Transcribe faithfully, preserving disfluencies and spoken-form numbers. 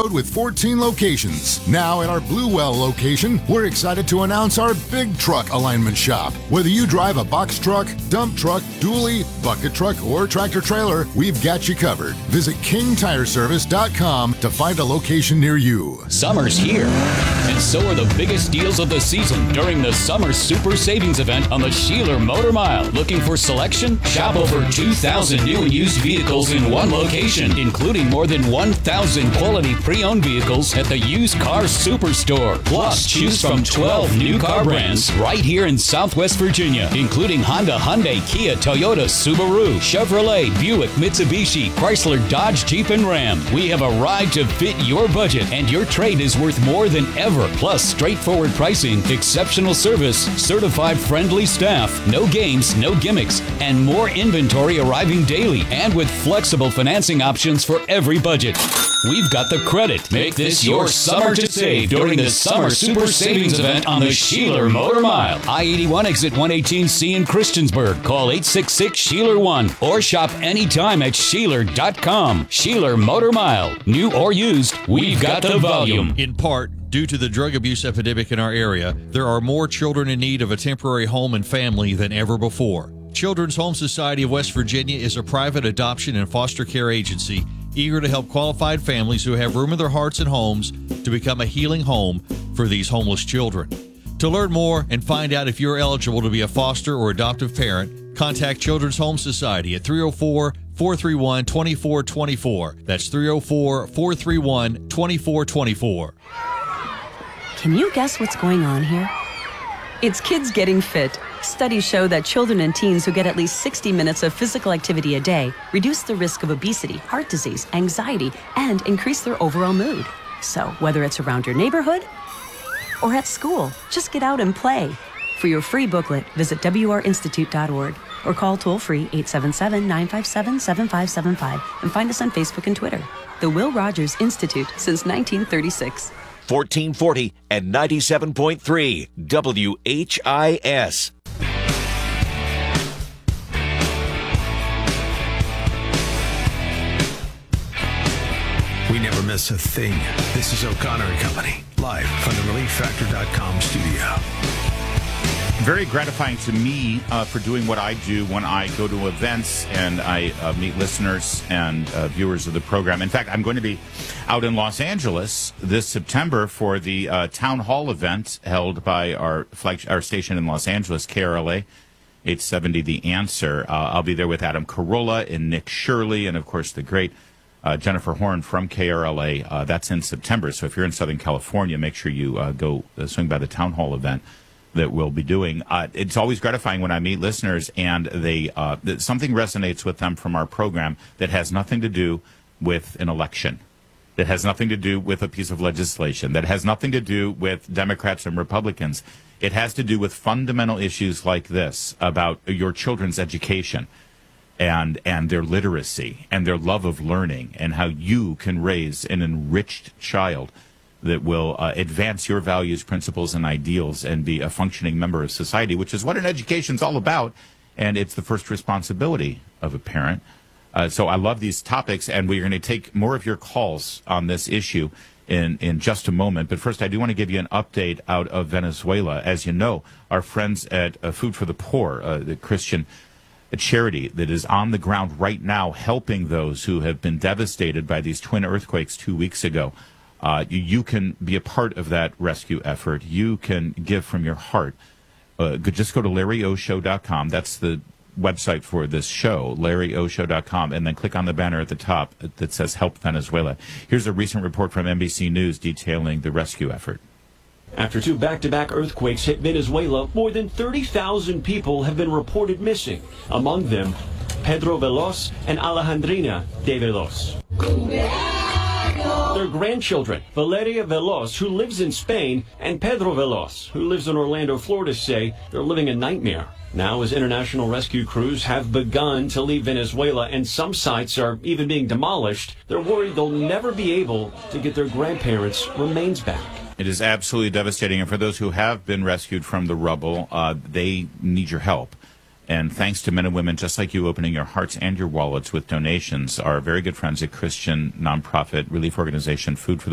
road with fourteen locations. Now at our Blue Well location, we're excited to announce our big truck alignment shop. Whether you drive a box truck, dump truck, dually, bucket truck, or tractor trailer, we've got you covered. Visit king tire service dot com to find a location near you. Summer's here, and so are the biggest deals of the season during the Summer Super Savings Event on the Sheeler Motor Mile. Looking for selection? Shop over two thousand new and used vehicles in one location, including more than one thousand quality pre-owned vehicles at the Used Car Superstore. Plus, choose from twelve new car brands right here in Southwest Virginia, including Honda, Hyundai, Kia, Toyota, Subaru, Chevrolet, Buick, Mitsubishi, Chrysler, Dodge, Jeep, and Ram. We have a ride to fit your budget, and your trade is worth more than ever. Plus, straightforward pricing, exceptional service, certified friendly staff, no games, no gimmicks, and more inventory arriving daily, and with flexible financing options for every budget. We've got the credit. Make this your summer to save during the Summer Super Savings Event on the Sheeler Motor Mile. I eighty-one exit one eighteen C in Christiansburg. Call eight six six, Sheeler one or shop anytime at Sheeler dot com. Sheeler Motor Mile. New or used, we've got the volume. In part, due to the drug abuse epidemic in our area, there are more children in need of a temporary home and family than ever before. Children's Home Society of West Virginia is a private adoption and foster care agency eager to help qualified families who have room in their hearts and homes to become a healing home for these homeless children. To learn more and find out if you're eligible to be a foster or adoptive parent, contact Children's Home Society at three oh four, four three one, two four two four. That's three oh four, four three one, two four two four. Can you guess what's going on here? It's kids getting fit. Studies show that children and teens who get at least sixty minutes of physical activity a day reduce the risk of obesity, heart disease, anxiety, and increase their overall mood. So whether it's around your neighborhood or at school, just get out and play. For your free booklet, visit W R institute dot org or call toll-free eight seven seven, nine five seven, seven five seven five and find us on Facebook and Twitter. The Will Rogers Institute since nineteen thirty-six. fourteen forty and ninety-seven point three W H I S. We never miss a thing. This is O'Connor and Company, live from the relief factor dot com studio. Very gratifying to me uh, for doing what I do when I go to events and I uh, meet listeners and uh, viewers of the program. In fact, I'm going to be out in Los Angeles this September for the uh, town hall event held by our flag, our station in Los Angeles, K R L A eight seventy The Answer. Uh, I'll be there with Adam Carolla and Nick Shirley and, of course, the great uh, Jennifer Horn from K R L A. Uh, that's in September. So if you're in Southern California, make sure you uh, go uh, swing by the town hall event that we'll be doing. Uh, it's always gratifying when I meet listeners and they uh, that something resonates with them from our program that has nothing to do with an election, that has nothing to do with a piece of legislation, that has nothing to do with Democrats and Republicans. It has to do with fundamental issues like this about your children's education and and their literacy and their love of learning and how you can raise an enriched child that will uh, advance your values, principles, and ideals and be a functioning member of society, which is what an education's all about, and it's the first responsibility of a parent. Uh, so I love these topics, and we're going to take more of your calls on this issue in, in just a moment. But first, I do want to give you an update out of Venezuela. As you know, our friends at uh, Food for the Poor, uh, the Christian charity that is on the ground right now helping those who have been devastated by these twin earthquakes two weeks ago, Uh, you, you can be a part of that rescue effort. You can give from your heart. Uh, just go to Larry O Show dot com. That's the website for this show, Larry O Show dot com, and then click on the banner at the top that says Help Venezuela. Here's a recent report from N B C News detailing the rescue effort. After two back-to-back earthquakes hit Venezuela, more than thirty thousand people have been reported missing. Among them, Pedro Veloz and Alejandrina de Veloz. Their grandchildren, Valeria Veloz, who lives in Spain, and Pedro Veloz, who lives in Orlando, Florida, say they're living a nightmare. Now, as international rescue crews have begun to leave Venezuela and some sites are even being demolished, they're worried they'll never be able to get their grandparents' remains back. It is absolutely devastating, and for those who have been rescued from the rubble, uh, they need your help. And thanks to men and women just like you opening your hearts and your wallets with donations, our very good friends at Christian nonprofit relief organization Food for the